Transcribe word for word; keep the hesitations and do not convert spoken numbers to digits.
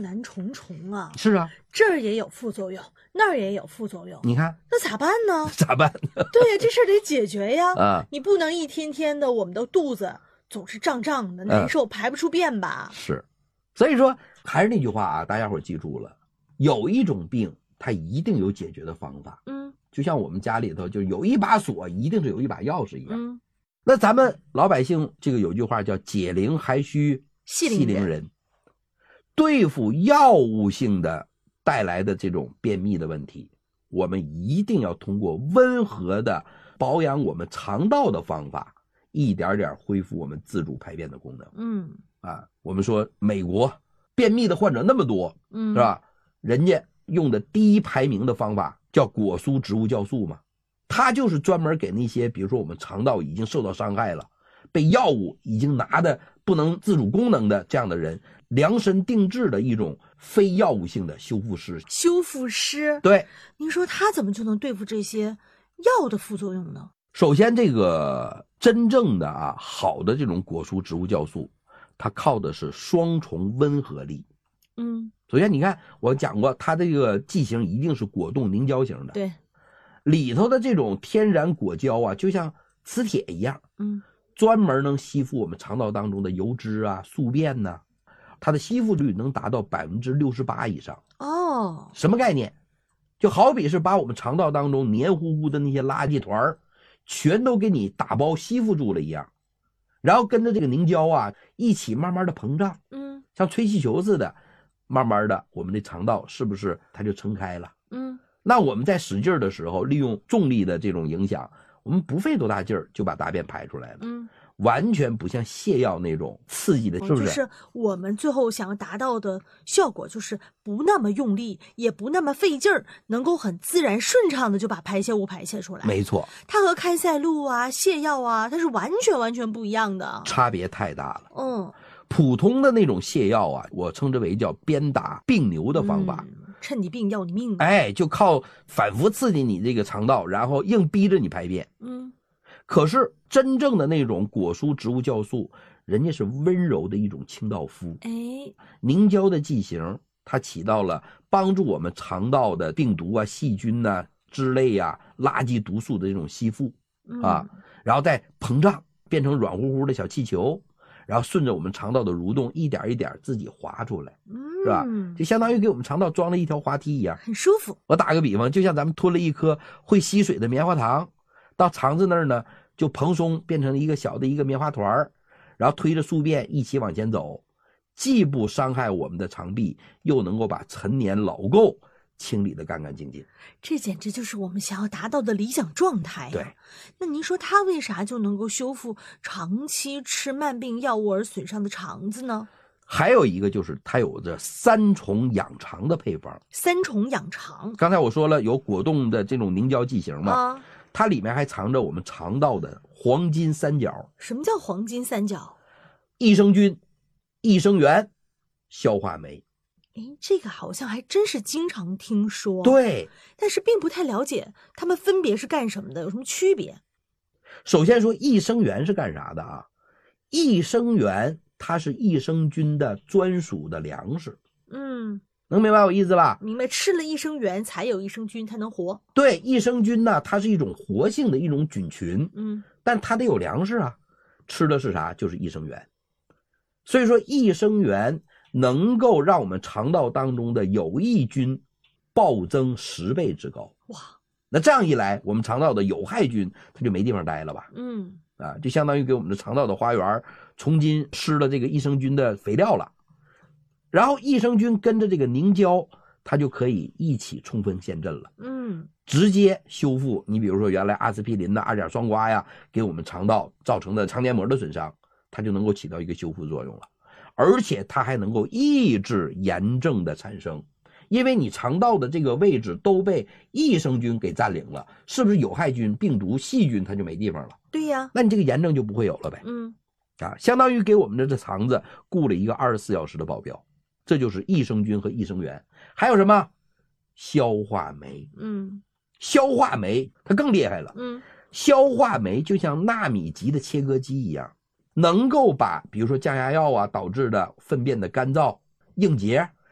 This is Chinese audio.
难重重啊。 是啊， 这儿也有副作用，那儿也有副作用， 你看那咋办呢？ 咋办？ 对呀，这事儿得解决呀。 啊， 你不能一天天的我们的肚子总是胀胀的难受，排不出便吧？ 是，所以说还是那句话啊，大家伙记住了，有一种病它一定有解决的方法。 嗯， 就像我们家里头就有一把锁，一定是有一把钥匙一样。 嗯， 那咱们老百姓这个有句话叫解铃还须系铃人，人对付药物性的带来的这种便秘的问题，我们一定要通过温和的保养我们肠道的方法，一点点恢复我们自主排便的功能。 嗯啊，我们说美国便秘的患者那么多， 嗯， 是吧？人家用的第一排名的方法叫果蔬植物酵素嘛，它就是专门给那些比如说我们肠道已经受到伤害了，被药物已经拿的不能自主功能的这样的人量身定制的一种非药物性的修复师。 修复师， 对， 您说他怎么就能对付这些药的副作用呢？ 首先这个真正的啊好的这种果蔬植物酵素，它靠的是双重温和力。 嗯， 首先你看我讲过，它这个剂型一定是果冻凝胶型的， 对， 里头的这种天然果胶啊，就像磁铁一样， 嗯， 专门能吸附我们肠道当中的油脂啊、宿便呐、啊，它的吸附率能达到百分之六十八以上。 哦， 什么概念？就好比是把我们肠道当中黏糊糊的那些垃圾团全都给你打包吸附住了一样，然后跟着这个凝胶啊一起慢慢的膨胀， 嗯， 像吹气球似的，慢慢的我们的肠道是不是它就撑开了？ 嗯， 那我们在使劲的时候，利用重力的这种影响，我们不费多大劲儿就把大便排出来了。 嗯， 完全不像泻药那种刺激的，是不是？ 就是我们最后想要达到的效果，就是不那么用力，也不那么费劲儿，能够很自然顺畅的就把排泄物排泄出来。 没错， 它和开塞露啊、泻药啊，它是完全完全不一样的， 差别太大了。 嗯， 普通的那种泻药啊，我称之为叫鞭打病牛的方法。 嗯，趁你病要你命。 哎，就靠反复刺激你这个肠道，然后硬逼着你排便。 嗯。 可是真正的那种果蔬植物酵素，人家是温柔的一种清道夫。 哎， 凝胶的剂型，它起到了帮助我们肠道的病毒啊、细菌呐、啊、脂类啊、垃圾毒素的这种吸附啊， 嗯， 然后再膨胀变成软乎乎的小气球，然后顺着我们肠道的蠕动，一点一点自己滑出来， 嗯， 是吧？就相当于给我们肠道装了一条滑梯一样， 很舒服。 我打个比方，就像咱们吞了一颗会吸水的棉花糖，到肠子那儿呢，就蓬松变成一个小的一个棉花团，然后推着宿便一起往前走，既不伤害我们的肠壁，又能够把陈年老垢清理得干干净净。 这简直就是我们想要达到的理想状态啊。 对， 那您说它为啥就能够修复长期吃慢病药物而损伤的肠子呢？ 还有一个就是它有着三重养肠的配方。 三重养肠， 刚才我说了有果冻的这种凝胶剂型嘛， 啊， 它里面还藏着我们肠道的黄金三角： 什么叫黄金三角？ 益生菌、益生元、消化酶。 诶，这个好像还真是经常听说，， 对， 但是并不太了解它们分别是干什么的，有什么区别？ 首先说益生元是干啥的啊？益生元它是益生菌的专属的粮食， 嗯， 能明白我意思吧？ 明白，吃了益生元才有益生菌，才能活。 对，益生菌呢，它是一种活性的一种菌群， 嗯， 但它得有粮食啊，吃的是啥？就是益生元。所以说益生元能够让我们肠道当中的有益菌暴增十倍之高。 哇， 那这样一来，我们肠道的有害菌它就没地方待了吧？ 嗯， 啊，就相当于给我们的肠道的花园重新施了这个益生菌的肥料了。然后益生菌跟着这个凝胶，它就可以一起充分陷阵了， 嗯， 直接修复你比如说原来阿司匹林的二甲双胍呀给我们肠道造成的肠黏膜的损伤，它就能够起到一个修复作用了。而且它还能够抑制炎症的产生，因为你肠道的这个位置都被益生菌给占领了，是不是有害菌、病毒、细菌它就没地方了？ 对呀， 那你这个炎症就不会有了呗。 嗯， 啊，相当于给我们的这肠子雇了一个二十四小时的保镖，这就是益生菌和益生元。还有什么？消化酶。 嗯， 消化酶它更厉害了。 嗯， 消化酶就像纳米级的切割机一样，能够把比如说降压药啊导致的粪便的干燥、硬结，